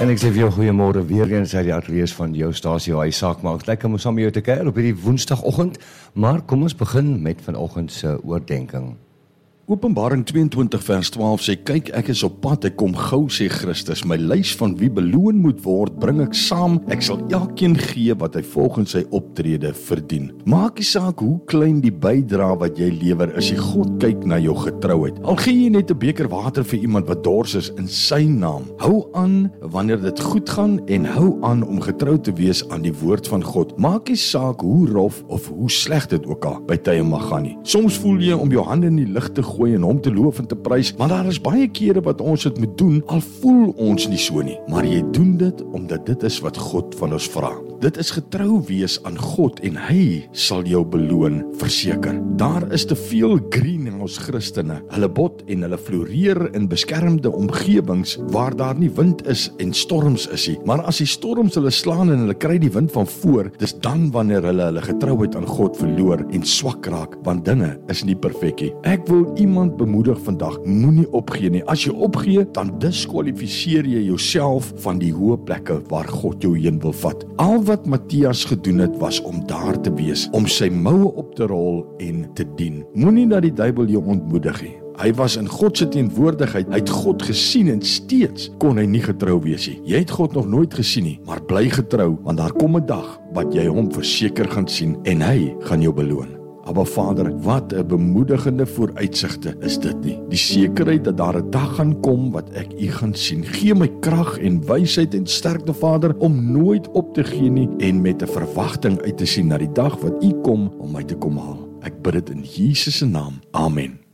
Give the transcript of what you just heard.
En ek sê vir jou goeiemôre weer eens uit die ateljee van jou stasie waar jy saak maak. Lekker om saam met jou te kuier op hierdie woensdagoggend, maar kom ons begin met vanoggend se oordeenking. Openbaring 22 vers 12 sê, kyk ek is op pad, ek kom gou, sê Christus, my lys van wie beloon moet word, bring ek saam, ek sal elkeen gee wat hy volgens sy optrede verdien. Maak nie saak hoe klein die bydra wat jy lewer, as jy God kyk na jou getrouheid. Al gee jy net 'n beker water vir iemand wat dors is in sy naam. Hou aan wanneer dit goed gaan en hou aan om getrou te wees aan die woord van God. Maak nie saak hoe rof of hoe sleg dit ook al by tye mag gaan nie. Soms voel jy om jou hande in die lug te gooi en hom te loof en te prys, maar daar is baie kere wat ons dit moet doen, al voel ons nie so nie, maar jy doen dit omdat dit is wat God van ons vra. Dit is getrou wees aan God en hy sal jou beloon, verseker. Daar is te veel greenhouse Christene. Hulle bot en hulle floreer in beskermde omgewings waar daar nie wind is en storms is nie. Maar as die storms hulle slaan en hulle kry die wind van voor, dis dan wanneer hulle getrouheid aan God verloor en swak raak, want dinge is nie perfek nie. Ek wil iemand bemoedig vandag, moenie opgee nie. As jy opgee, dan diskwalifiseer jy jouself van die hoë plekke waar God jou heen wil vat. Al wat Matthias gedoen het, was om daar te wees, om sy moue op te rol en te dien. Moenie dat die duiwel jou ontmoedig nie. Hy was in God se teenwoordigheid, hy het God gesien en steeds kon hy nie getrou wees nie. Jy het God nog nooit gesien nie, maar bly getrou, want daar kom 'n dag wat jy hom verseker gaan sien en hy gaan jou beloon. Aba Vader, wat 'n bemoedigende vooruitsigte is dit nie. Die sekerheid dat daar 'n dag gaan kom wat ek U gaan sien. Gee my krag en wysheid en sterkte, Vader, om nooit op te gee nie en met 'n verwagting uit te sien na die dag wat U kom om my te kom haal. Ek bid dit in Jesus se naam. Amen.